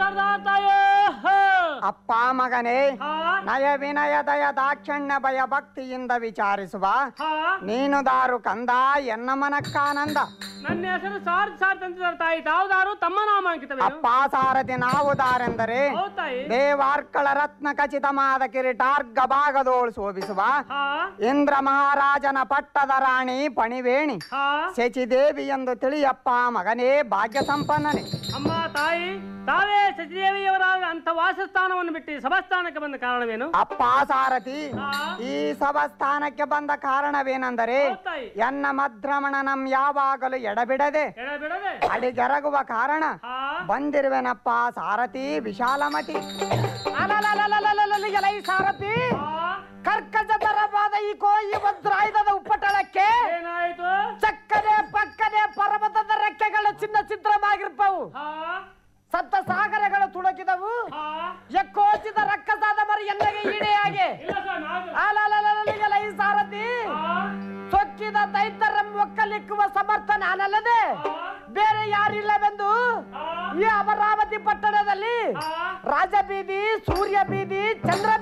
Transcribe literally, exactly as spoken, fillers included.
ಅಪ್ಪ ಮಗನೇ, ನಯ ವಿನಯ ದಯ ದಾಕ್ಷಣ್ಯ ಭಯ ಭಕ್ತಿಯಿಂದ ವಿಚಾರಿಸುವ ನೀನು ದಾರು ಕಂದ ಎನ್ನ ಮನಕ್ಕಾನಂದ. ನನ್ನ ಹೆಸರು ಸಾರಥಿ ಸಾರಥಿ ಅಂತ ತಾಯಿ. ತಾವುದಾರು ತಮ್ಮ ನಾಮ ಅಂಕಿತ. ಅಪ್ಪ ಸಾರಥಿ ನಾವು ದಾರೆಂದರೆ ದೇವಾರ್ಕಳ ರತ್ನ ಖಚಿತವಾದ ಕಿರೀಟಾರ್ಘ ಭಾಗದೋಳು ಶೋಭಿಸುವ ಇಂದ್ರ ಮಹಾರಾಜನ ಪಟ್ಟದ ರಾಣಿ ಪಣಿವೇಣಿ ಶಚಿದೇವಿ ಎಂದು ತಿಳಿಯಪ್ಪ ಮಗನೇ, ಭಾಗ್ಯ ಸಂಪನ್ನನೇ. ಅಮ್ಮ ತಾಯಿ, ತಾವೇ ಶಚಿದೇವಿಯವರಾದ ಅಂತ ವಾಸಸ್ಥಾನವನ್ನು ಬಿಟ್ಟು ಸಭಾಸ್ಥಾನಕ್ಕೆ ಬಂದ ಕಾರಣವೇನು? ಅಪ್ಪ ಸಾರಥಿ, ಈ ಸಭಾಸ್ಥಾನಕ್ಕೆ ಬಂದ ಕಾರಣವೇನೆಂದರೆ ಎನ್ನ ಮದ್ರಮಣನಂ ಯಾವಾಗಲೂ ಎಡಬಿಡದೆ ಅಡಿಗೆರಗುವ ಕಾರಣ ಬಂದಿರುವೆನಪ್ಪ ಸಾರಥಿ ವಿಶಾಲಮತಿ. ಎಲೈ ಸಾರಥಿ, ಕರ್ಕಜದರವಾದ ಈ ಕೋಯಿ ವಜ್ರಾಯುಧದ ಉಪ್ಪಟಳಕ್ಕೆ ಚಕ್ಕನೆ ಪಕ್ಕನೆ ಪರ್ವತದ ರೆಕ್ಕೆಗಳು ಚಿನ್ನ ಚಿತ್ರವಾಗಿರ್ಪವು, ಸತ್ತ ಸಾಗರಗಳು ತುಳುಕಿದವು, ಎಕ್ಕೋಚಿದ ರಕ್ಕಸಾದ ಮರಿ ಎಲ್ಲಗೆ ಈಡೆಯಾಗೆ ಈ ಸಾರಥಿ ಸೊಕ್ಕಿದ ದೈತ್ಯರಂ ಒಕ್ಕಲಿಕ್ಕುವ ಸಮರ್ಥ ನಾನಲ್ಲದೆ ಬೇರೆ ಯಾರಿಲ್ಲವೆಂದು ಈ ಅಮರಾವತಿ ಪಟ್ಟಣದಲ್ಲಿ ರಾಜಬೀದಿ, ಸೂರ್ಯ ಬೀದಿ, ಚಂದ್ರ